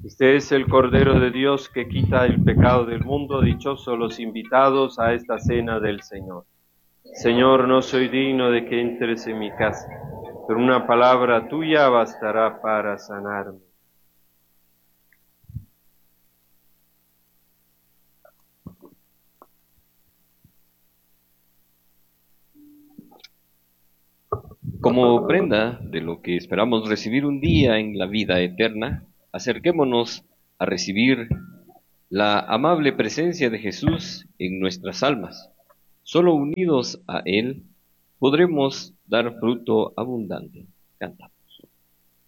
Este es el Cordero de Dios que quita el pecado del mundo. Dichosos los invitados a esta cena del Señor. Señor, no soy digno de que entres en mi casa, pero una palabra tuya bastará para sanarme. Como prenda de lo que esperamos recibir un día en la vida eterna, acerquémonos a recibir la amable presencia de Jesús en nuestras almas. Solo unidos a Él podremos dar fruto abundante. Canta.